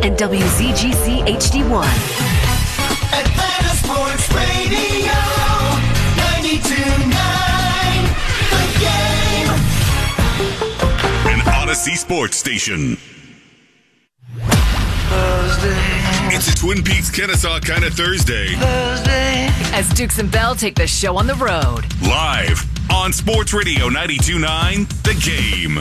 and WZGC HD1. Atlanta Sports Radio, 92.9, The Game. An Odyssey Sports Station. It's a Twin Peaks Kennesaw kind of Thursday. As Dukes and Bell take the show on the road. Live on Sports Radio 92.9, The Game.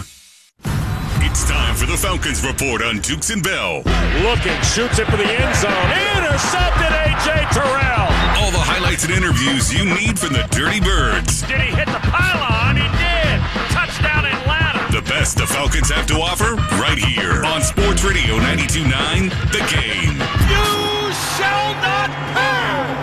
It's time for the Falcons Report on Dukes and Bell. Looking, shoots it for the end zone. Intercepted, A.J. Terrell. All the highlights and interviews you need from the Dirty Birds. Did he hit the pylon? He did. Touchdown Atlanta. The best the Falcons have to offer right here on Sports Radio 92.9, The Game. You shall not pass.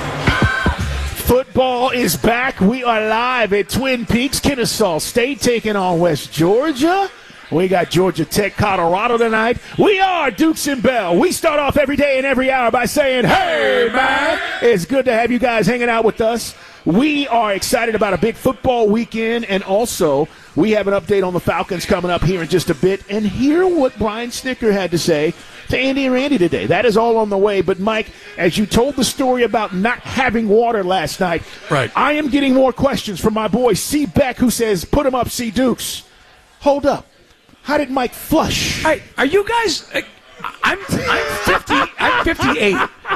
Football is back. We are live at Twin Peaks, Kennesaw State taking on West Georgia. We got Georgia Tech, Colorado tonight. We are Dukes and Bell. We start off every day and every hour by saying, hey, man. It's good to have you guys hanging out with us. We are excited about a big football weekend, and also we have an update on the Falcons coming up here in just a bit, and hear what Brian Snitker had to say to Andy and Randy today. That is all on the way. But, Mike, as you told the story about not having water last night, right, I am getting more questions from my boy C. Beck, who says, put him up, C. Dukes. Hold up. How did Mike flush? Are you guys? I'm 50. I'm 58.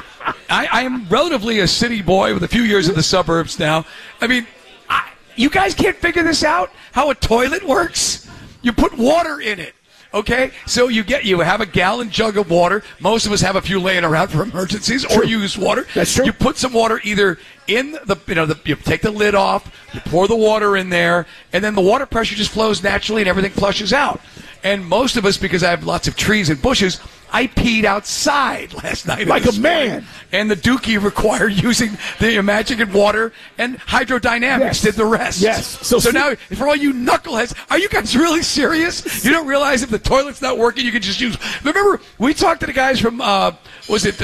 I am relatively a city boy with a few years in the suburbs now. I mean, you guys can't figure this out? How a toilet works? You put water in it. Okay, so you have a gallon jug of water. Most of us have a few laying around for emergencies, or use water. That's true. You put some water either in you take the lid off, you pour the water in there, and then the water pressure just flows naturally and everything flushes out. And most of us, because I have lots of trees and bushes, I peed outside last night. Like a man. And the Dookie required using the Imagican water, and hydrodynamics did the rest. Yes. So now, for all you knuckleheads, are you guys really serious? You don't realize if the toilet's not working, you can just use. Remember, we talked to the guys from, what's the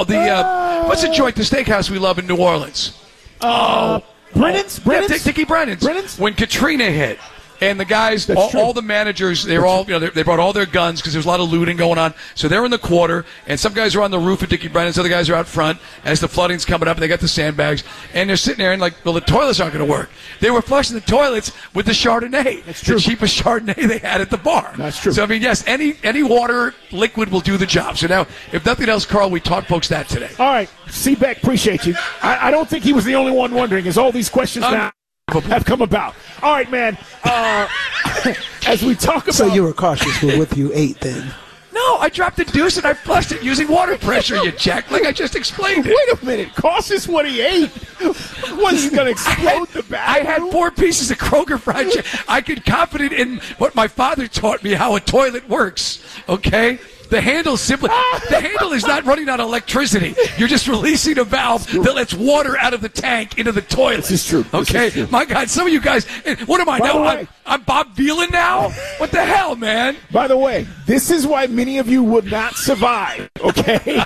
joint, the steakhouse we love in New Orleans? Brennan's? Yeah, Dickie Brennan's. When Katrina hit. And the guys, all the managers, they brought all their guns because there was a lot of looting going on. So they're in the quarter, and some guys are on the roof of Dickie Brennan's, other guys are out front as the flooding's coming up, and they got the sandbags. And they're sitting there and like, well, the toilets aren't going to work. They were flushing the toilets with the Chardonnay. That's true. The cheapest Chardonnay they had at the bar. That's true. So, I mean, yes, any water liquid will do the job. So now, if nothing else, Carl, we taught folks that today. All right. C-Beck, appreciate you. I don't think he was the only one wondering, as all these questions now have come about. All right, man. As we talk about... So you were cautious with what you ate then? No, I dropped the deuce and I flushed it using water pressure, you jack, like I just explained it. Wait a minute. Cautious what he ate. Was he going to explode the bathroom? I had 4 pieces of Kroger fried chicken. I could confident in what my father taught me, how a toilet works, okay? The handle is not running on electricity. You're just releasing a valve that lets water out of the tank into the toilet. This is true. Okay? My God, some of you guys, what am I now? I'm Bob Vila now? What the hell, man? By the way, this is why many of you would not survive, okay?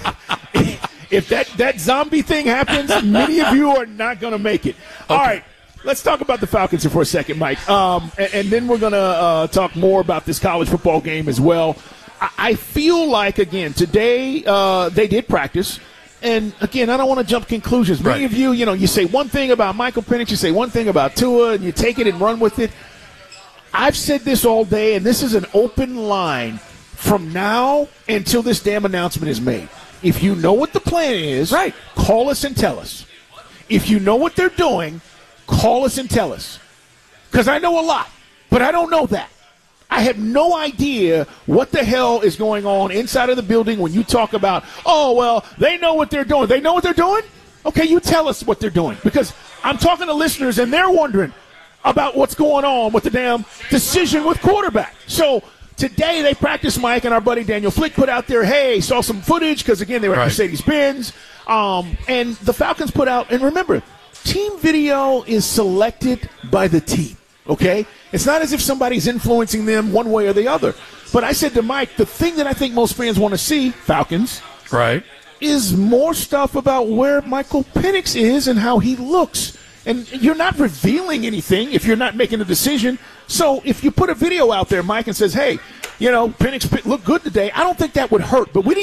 If that zombie thing happens, many of you are not going to make it. Okay. All right. Let's talk about the Falcons for a second, Mike. And then we're going to talk more about this college football game as well. I feel like, again, today they did practice. And, again, I don't want to jump conclusions. Many of you, you say one thing about Michael Penix, you say one thing about Tua, and you take it and run with it. I've said this all day, and this is an open line from now until this damn announcement is made. If you know what the plan is, call us and tell us. If you know what they're doing, call us and tell us. Because I know a lot, but I don't know that. I have no idea what the hell is going on inside of the building when you talk about, oh, well, they know what they're doing. They know what they're doing? Okay, you tell us what they're doing. Because I'm talking to listeners, and they're wondering about what's going on with the damn decision with quarterback. So today they practiced, Mike, and our buddy Daniel Flick put out there, hey, saw some footage because, again, they were at Mercedes-Benz. And the Falcons put out, and remember, team video is selected by the team. Okay? It's not as if somebody's influencing them one way or the other. But I said to Mike, the thing that I think most fans want to see, Falcons, is more stuff about where Michael Penix is and how he looks. And you're not revealing anything if you're not making a decision. So if you put a video out there, Mike, and says, hey, Penix looked good today, I don't think that would hurt. But we